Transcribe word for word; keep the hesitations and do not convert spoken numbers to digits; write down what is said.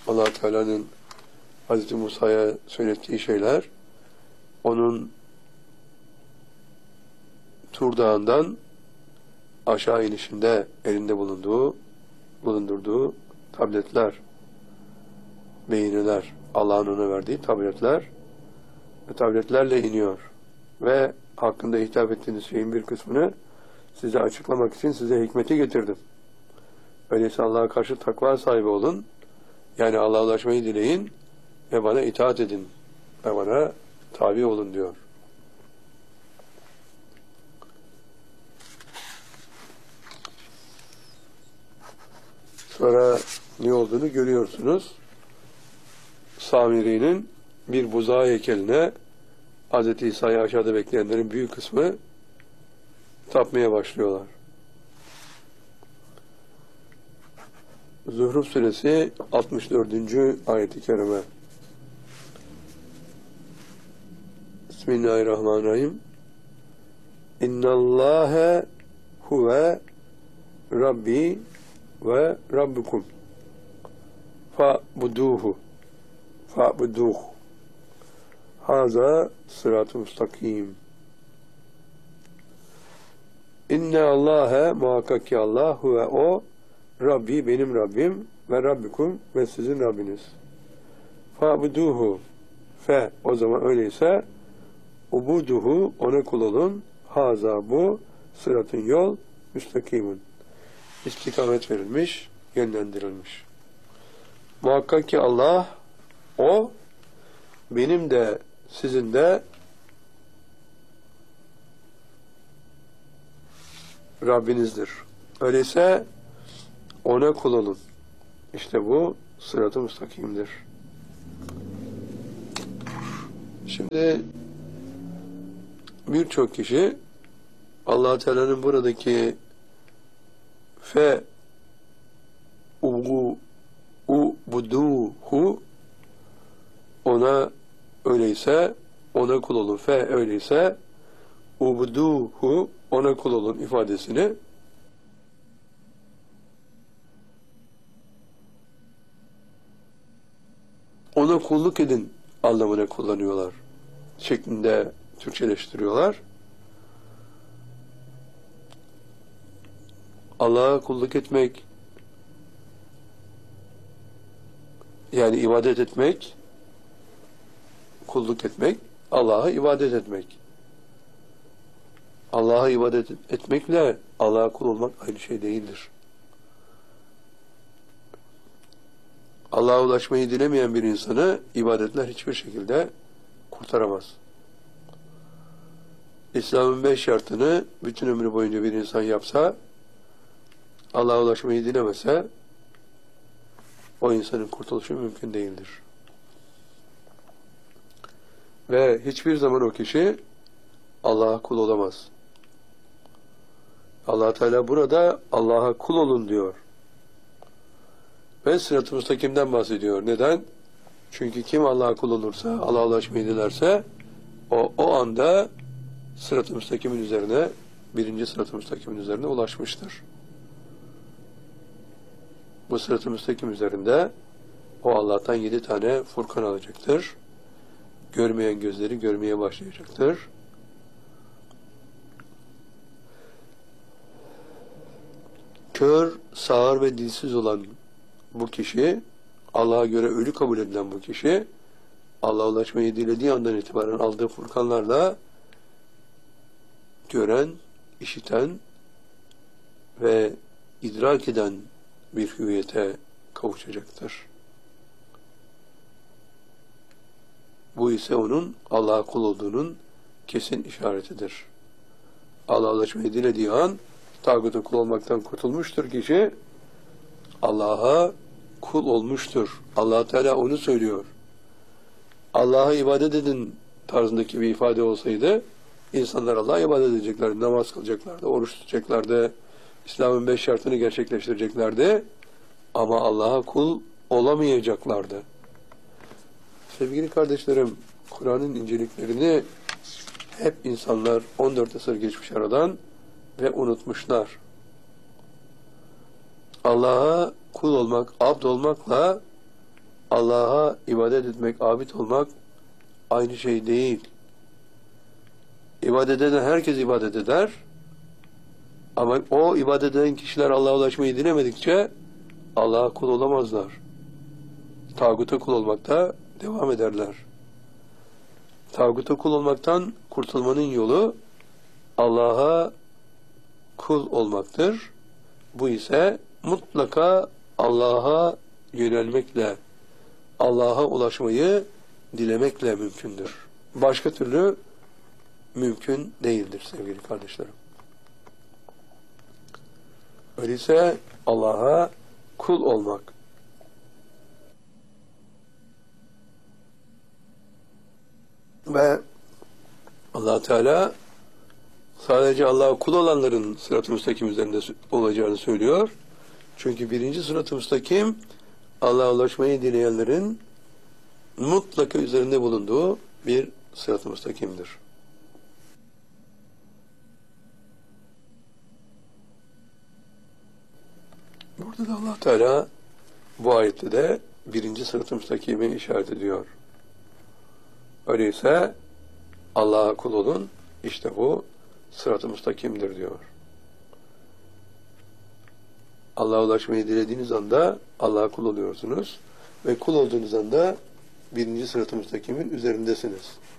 Allah Teala'nın Hazreti Musa'ya söylettiği şeyler, onun Tur Dağı'ndan aşağı inişinde elinde bulunduğu, bulundurduğu tabletler, beyinler, Allah'ın ona verdiği tabletler ve tabletlerle iniyor. Ve hakkında hitap ettiğiniz şeyin bir kısmını size açıklamak için size hikmeti getirdim. Öyleyse Allah'a karşı takva sahibi olun. Yani Allah'a ulaşmayı dileyin ve bana itaat edin ve bana tabi olun diyor. Sonra ne olduğunu görüyorsunuz. Samiri'nin bir buzağı heykeline Hz. İsa'yı aşağıda bekleyenlerin büyük kısmı tapmaya başlıyorlar. Zuhruf suresi altmış dördüncü ayet-i kerime. Bismillahirrahmanirrahim. İnnallâhe huve Rabbi ve Rabbukum fa'buduhu fa'buduhu haza sırat-ı müstakim. İnne Allah'e muhakkak ki Allah huve o Rabbi benim Rabbim ve Rabbikum ve sizin Rabbiniz. Fa'buduhu fe o zaman öyleyse ubuduhu ona kul olun. Haza bu sıratın yol müstakimun. İstikamet verilmiş, yönlendirilmiş. Muhakkak ki Allah o benim de sizin de Rabbinizdir. Öyleyse ona kul olun. İşte bu sırat-ı müstakimdir. Şimdi birçok kişi Allah Teala'nın buradaki fe u u buduhu ona öyleyse ona kul olun. Fe öyleyse ubuduhu ona kul olun ifadesini ona kulluk edin anlamına kullanıyorlar. Şeklinde Türkçeleştiriyorlar. Allah'a kulluk etmek, yani ibadet etmek, kulluk etmek, Allah'a ibadet etmek. Allah'a ibadet etmekle Allah'a kul olmak aynı şey değildir. Allah'a ulaşmayı dilemeyen bir insanı ibadetler hiçbir şekilde kurtaramaz. İslam'ın beş şartını bütün ömrü boyunca bir insan yapsa, Allah'a ulaşmayı dilemese, o insanın kurtuluşu mümkün değildir. Ve hiçbir zaman o kişi Allah'a kul olamaz. Allah Teala burada Allah'a kul olun diyor. Ve sırat-ı müstakimden bahsediyor. Neden? Çünkü kim Allah'a kul olursa, Allah'a ulaşmayı dilerse, o, o anda sırat-ı müstakimin üzerine, birinci sırat-ı müstakimin üzerine ulaşmıştır. Bu sırat-ı müstakim üzerinde o Allah'tan yedi tane Furkan alacaktır. Görmeyen gözleri görmeye başlayacaktır. Kör, sağır ve dilsiz olan bu kişi, Allah'a göre ölü kabul edilen bu kişi, Allah'a ulaşmayı dilediği andan itibaren aldığı Furkanlarla gören, işiten ve idrak eden bir hüviyete kavuşacaktır. Bu ise onun Allah'a kul olduğunun kesin işaretidir. Allah'a ulaşmayı dilediği an tağuta kul olmaktan kurtulmuştur kişi. Allah'a kul olmuştur. Allah Teala onu söylüyor. Allah'a ibadet edin tarzındaki bir ifade olsaydı insanlar Allah'a ibadet edeceklerdi, namaz kılacaklardı, oruç tutacaklardı, İslam'ın beş şartını gerçekleştireceklerdi ama Allah'a kul olamayacaklardı. Sevgili kardeşlerim, Kur'an'ın inceliklerini hep insanlar on dört asır geçmiş aradan ve unutmuşlar. Allah'a kul olmak, abd olmakla Allah'a ibadet etmek, abid olmak aynı şey değil. İbadet eden herkes ibadet eder. Ama o ibadet eden kişiler Allah'a ulaşmayı dilemedikçe Allah'a kul olamazlar. Tağuta kul olmakta devam ederler. Tağuta kul olmaktan kurtulmanın yolu Allah'a kul olmaktır. Bu ise mutlaka Allah'a yönelmekle, Allah'a ulaşmayı dilemekle mümkündür. Başka türlü mümkün değildir sevgili kardeşlerim. Öyleyse Allah'a kul olmak. Ve Allah Teala sadece Allah'a kul olanların sırat-ı müstakim üzerinde olacağını söylüyor. Çünkü birinci sırat-ı müstakim Allah'a ulaşmayı dileyenlerin mutlaka üzerinde bulunduğu bir sırat-ı müstakimdir. Burada da Allah Teala bu ayette de birinci sırat-ı müstakimi işaret ediyor. Öyleyse Allah'a kul olun, işte bu sırat-ı müstakimdir diyor. Allah'a ulaşmayı dilediğiniz anda Allah'a kul oluyorsunuz ve kul olduğunuz anda birinci sırat-ı müstakimin üzerindesiniz.